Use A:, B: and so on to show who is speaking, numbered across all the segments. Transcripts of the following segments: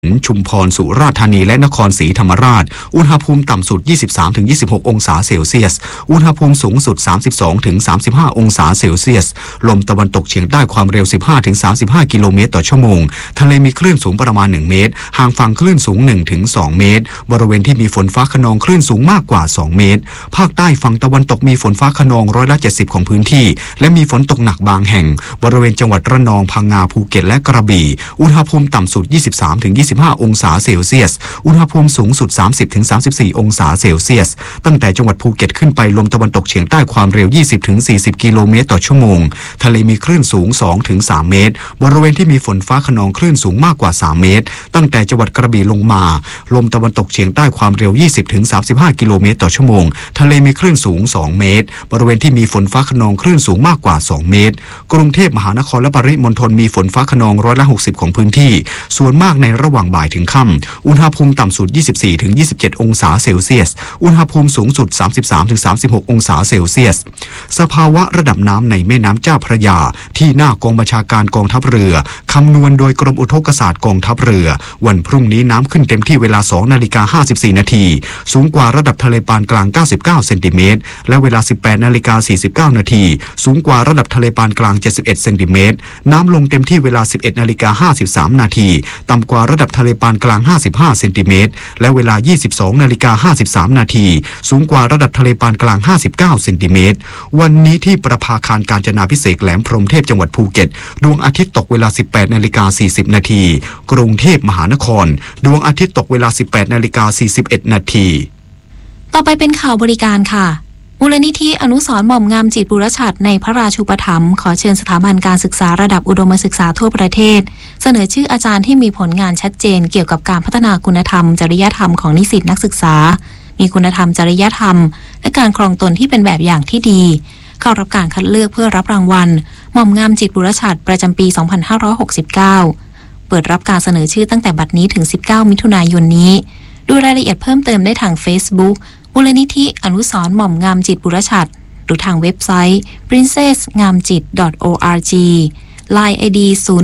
A: ชุมพรสุราษฎร์ธานีและนครศรีธรรมราชอุณหภูมิต่ำสุด 23-26 องศาเซลเซียสอุณหภูมิสูงสุด 32-35 องศาเซลเซียสลมตะวันตกเฉียงใต้ความเร็ว 15-35 กิโลเมตรต่อชั่วโมงทะเลมีคลื่นสูงประมาณ1เมตรห่างฝั่งคลื่นสูง 1-2 เมตรบริเวณที่มีฝนฟ้าคะนองคลื่นสูงมากกว่า2เมตรภาคใต้ฝั่งตะวันตกมีฝนฟ้าคะนอง70%ของพื้นที่และมีฝนตกหนักบางแห่งบริเวณจังหวัดระนองพังงาภูเก็ตและกระบี่อุณหภูมิต่ำสุด 23-25 องศาเซลเซียสอุณหภูมิสูงสุด 30-34 องศาเซลเซียสตั้งแต่จังหวัดภูเก็ตขึ้นไปลมตะวันตกเฉียงใต้ความเร็ว 20-40 กิโลเมตรต่อชั่วโมงทะเลมีคลื่นสูง 2-3 เมตรบริเวณที่มีฝนฟ้าคะนองคลื่นสูงมากกว่า3เมตรตั้งแต่จังหวัดกระบี่ลงมาลมตะวันตกเฉียงใต้ความเร็ว 20-35 กิโลเมตรต่อชั่วโมงทะเลมีคลื่นสูง2เมตรบริเวณที่มีฝนฟ้าคะนองคลื่นสูงมากกว่า2เมตรกรุงเทพมหานครและปริมณฑลมีฝนฟ้าคะนอง60%ของพื้นที่ส่วนมากในระหว่างบ่ายถึงค่ำอุณหภูมิต่ำสุด 24-27 องศาเซลเซียสอุณหภูมิสูงสุด 33-36 องศาเซลเซียสสภาวะระดับน้ำในแม่น้ำเจ้าพระยาที่หน้ากองบัญชาการกองทัพเรือคำนวณโดยกรมอุทกศาสตร์กองทัพเรือวันพรุ่งนี้น้ำขึ้นเต็มที่เวลา 2:54 นาทีสูงกว่าระดับทะเลปานกลาง99เซนติเมตรและเวลา 18:49 นาทีสูงกว่าระดับทะเลปานกลาง71เซนติเมตรน้ำลงเต็มที่เวลา 11:53 นาทีต่ำกว่าระดับทะเลปานกลาง55เซนติเมตรและเวลา 22:53 นาทีสูงกว่าระดับทะเลปานกลาง59เซนติเมตรวันนี้ที่ประภาคารกาญจนาภิเษกแหลมพรหมเทพจังหวัดภูเก็ตดวงอาทิตย์ตกเวลา 18:40 นาทีกรุงเทพมหานครดวงอาทิตย์ตกเวลา 18:41 นาที
B: ต่อไปเป็นข่าวบริการค่ะมูลนิธิอนุสรณ์หม่อมงามจิตบุรชัดในพระราชูปถัมภ์ขอเชิญสถาบันการศึกษาระดับอุดมศึกษาทั่วประเทศเสนอชื่ออาจารย์ที่มีผลงานชัดเจนเกี่ยวกับการพัฒนาคุณธรรมจริยธรรมของนิสิตนักศึกษามีคุณธรรมจริยธรรมและการครองตนที่เป็นแบบอย่างที่ดีเข้ารับการคัดเลือกเพื่อรับรางวัลหม่อมงามจิตบุรชัดประจำปี 2569 เปิดรับการเสนอชื่อตั้งแต่บัดนี้ถึง 19 มิถุนายนนี้ดูรายละเอียดเพิ่มเติมได้ทาง Facebookมูลนิธิอนุสรณ์หม่อมงามจิตบุรชัดหรือทางเว็บไซต์ princessngamjit.org LINE ID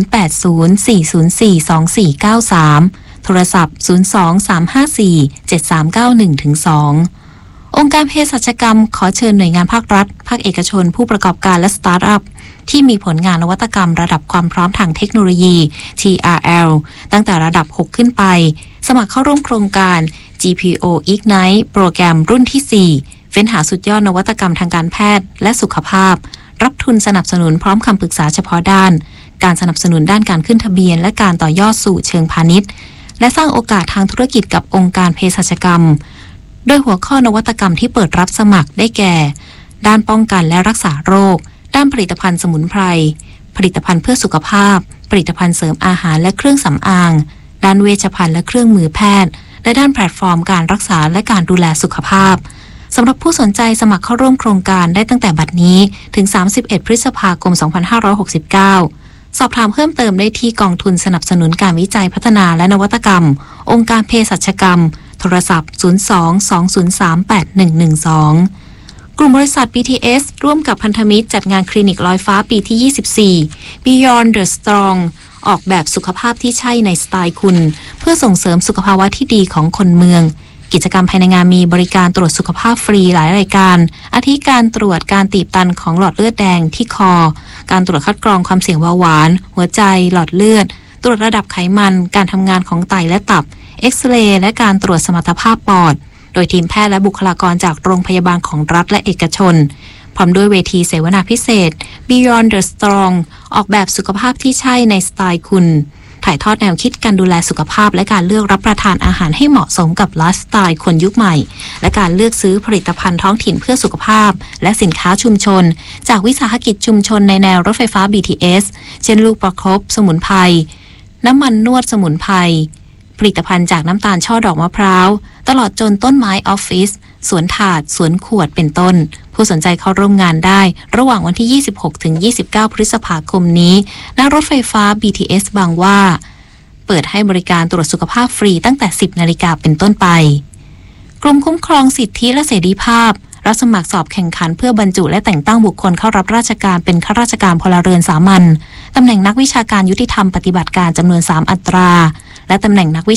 B: 0804042493โทรศัพท์023547391-2องค์การเภสัชกรรมขอเชิญหน่วยงานภาครัฐภาคเอกชนผู้ประกอบการและสตาร์ทอัพที่มีผลงานนวัตกรรมระดับความพร้อมทางเทคโนโลยี TRL ตั้งแต่ระดับ6ขึ้นไปสมัครเข้าร่วมโครงการ GPO Ignite โปรแกรมรุ่นที่4เฟ้นหาสุดยอดนวัตกรรมทางการแพทย์และสุขภาพรับทุนสนับสนุนพร้อมคำปรึกษาเฉพาะด้านการสนับสนุนด้านการขึ้นทะเบียนและการต่อยอดสู่เชิงพาณิชย์และสร้างโอกาสทางธุรกิจกับองค์การเภสัชกรรมโดยหัวข้อนวัตกรรมที่เปิดรับสมัครได้แก่ด้านป้องกันและรักษาโรคด้านผลิตภัณฑ์สมุนไพรผลิตภัณฑ์เพื่อสุขภาพผลิตภัณฑ์เสริมอาหารและเครื่องสำอางด้านเวชภัณฑ์และเครื่องมือแพทย์และด้านแพลตฟอร์มการรักษาและการดูแลสุขภาพสำหรับผู้สนใจสมัครเข้าร่วมโครงการได้ตั้งแต่บัดนี้ถึง31พฤษภาคม 2569สอบถามเพิ่มเติมได้ที่กองทุนสนับสนุนการวิจัยพัฒนาและนวัตกรรมองค์การเภสัชกรรมโทรศัพท์02-203-8112กลุ่มบริษัท BTS ร่วมกับพันธมิตรจัดงานคลินิกลอยฟ้าปีที่ 24 Beyond the Strong ออกแบบสุขภาพที่ใช่ในสไตล์คุณเพื่อส่งเสริมสุขภาวะที่ดีของคนเมืองกิจกรรมภายในงานมีบริการตรวจสุขภาพฟรีหลายรายการอาทิการตรวจการตีบตันของหลอดเลือดแดงที่คอการตรวจคัดกรองความเสี่ยงเบาหวานหัวใจหลอดเลือดตรวจระดับไขมันการทำงานของไตและตับเอ็กซเรย์และการตรวจสมรรถภาพปอดโดยทีมแพทย์และบุคลากรจากโรงพยาบาลของรัฐและเอกชนพร้อมด้วยเวทีเสวนาพิเศษ Beyond the Strong ออกแบบสุขภาพที่ใช่ในสไตล์คุณถ่ายทอดแนวคิดการดูแลสุขภาพและการเลือกรับประทานอาหารให้เหมาะสมกับไลฟ์สไตล์คนยุคใหม่และการเลือกซื้อผลิตภัณฑ์ท้องถิ่นเพื่อสุขภาพและสินค้าชุมชนจากวิสาหกิจชุมชนในแนวรถไฟฟ้า BTS เช่นลูกประคบสมุนไพรน้ำมันนวดสมุนไพรผลิตภัณฑ์จากน้ำตาลช่อดอกมะพร้าวตลอดจนต้นไม้ออฟฟิศสวนถาดสวนขวดเป็นต้นผู้สนใจเข้าร่วมงานได้ระหว่างวันที่ 26-29 พฤษภาคมนี้ณรถไฟฟ้า BTS บางหว่าเปิดให้บริการตรวจสุขภาพฟรีตั้งแต่ 10 นาฬิกาเป็นต้นไปกลุ่มคุ้มครองสิทธิและเสรีภาพรับสมัครสอบแข่งขันเพื่อบรรจุและแต่งตั้งบุคคลเข้ารับราชการเป็นข้าราชการพลเรือนสามัญตำแหน่งนักวิชาการยุติธรรมปฏิบัติการจำนวน3อัตราและตำแหน่งนักวิ